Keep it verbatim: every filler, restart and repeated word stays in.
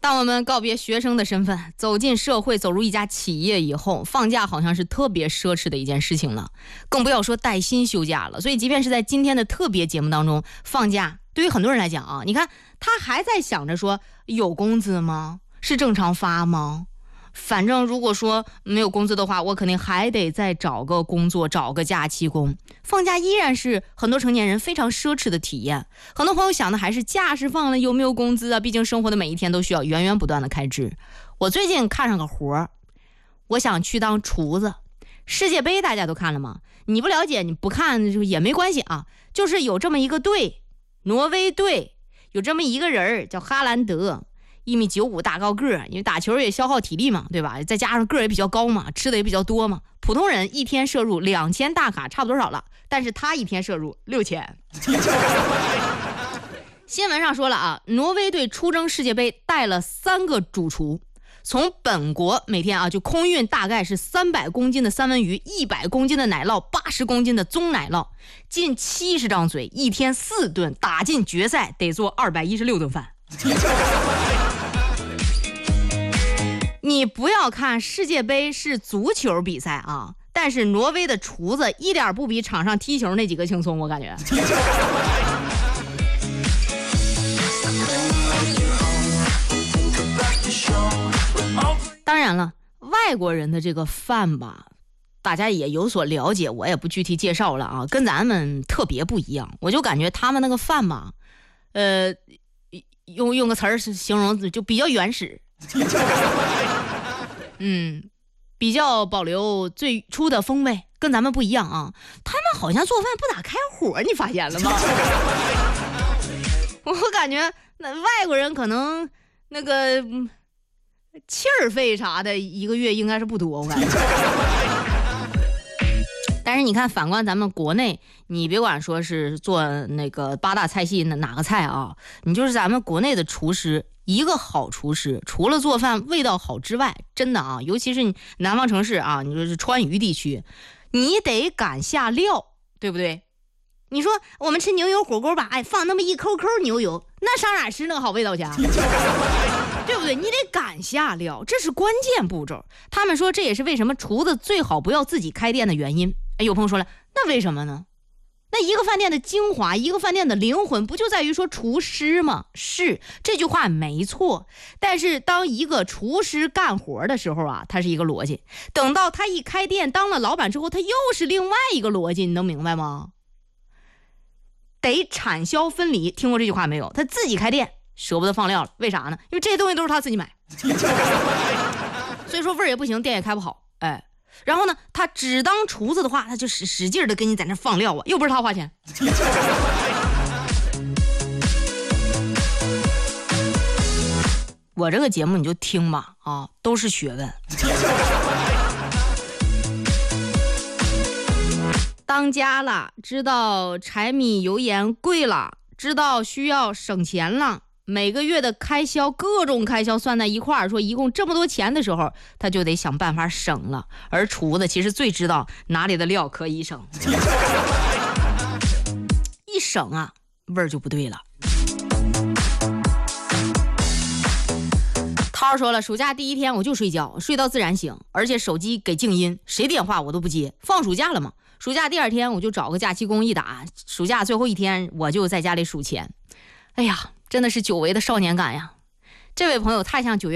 当我们告别学生的身份，走进社会，走入一家企业以后，放假好像是特别奢侈的一件事情了，更不要说带薪休假了。所以即便是在今天的特别节目当中，放假对于很多人来讲啊，你看他还在想着说有工资吗？是正常发吗？反正如果说没有工资的话，我肯定还得再找个工作，找个假期工。放假依然是很多成年人非常奢侈的体验。很多朋友想的还是假是放了有没有工资啊？毕竟生活的每一天都需要源源不断的开支。我最近看上个活儿，我想去当厨子。世界杯大家都看了吗？你不了解，你不看也没关系啊。就是有这么一个队，挪威队，有这么一个人叫哈兰德。一米九五大高个儿，因为打球也消耗体力嘛，对吧？再加上个儿也比较高嘛，吃的也比较多嘛。普通人一天摄入两千大卡，差不多少了？但是他一天摄入六千。新闻上说了啊，挪威队出征世界杯带了三个主厨，从本国每天啊就空运大概是三百公斤的三文鱼，一百公斤的奶酪，八十公斤的棕奶酪，近七十张嘴，一天四顿，打进决赛得做二百一十六顿饭。你不要看世界杯是足球比赛啊，但是挪威的厨子一点不比场上踢球那几个轻松，我感觉。当然了，外国人的这个饭吧，大家也有所了解，我也不具体介绍了啊，跟咱们特别不一样。我就感觉他们那个饭吧，呃，用用个词儿形容就比较原始。嗯，比较保留最初的风味，跟咱们不一样啊。他们好像做饭不咋开火，你发现了吗？我感觉那外国人可能那个、嗯、气儿费啥的，一个月应该是不多，我感觉。但是你看，反观咱们国内，你别管说是做那个八大菜系哪个菜啊，你就是咱们国内的厨师。一个好厨师，除了做饭味道好之外，真的啊，尤其是你南方城市啊，你说是川渝地区，你得敢下料，对不对？你说我们吃牛油火锅吧，哎，放那么一抠抠牛油，那上哪吃那个好味道去啊？对不对？你得敢下料，这是关键步骤。他们说这也是为什么厨子最好不要自己开店的原因。哎，有朋友说了，那为什么呢？那一个饭店的精华，一个饭店的灵魂，不就在于说厨师吗？是，这句话没错。但是当一个厨师干活的时候啊，他是一个逻辑，等到他一开店当了老板之后，他又是另外一个逻辑，你能明白吗？得产销分离，听过这句话没有？他自己开店舍不得放料了，为啥呢？因为这些东西都是他自己买。所以说味儿也不行，店也开不好。哎，然后呢，他只当厨子的话，他就使使劲的跟你在那放料啊，又不是他花钱。我这个节目你就听吧，啊，都是学问。当家了，知道柴米油盐贵了，知道需要省钱了。每个月的开销，各种开销算在一块儿，说一共这么多钱的时候，他就得想办法省了。而厨子其实最知道哪里的料可以省，一省啊，味儿就不对了。涛说了，暑假第一天我就睡觉，睡到自然醒，而且手机给静音，谁电话我都不接。放暑假了嘛，暑假第二天我就找个假期工一打，暑假最后一天我就在家里数钱。哎呀，真的是久违的少年感呀！这位朋友太像九月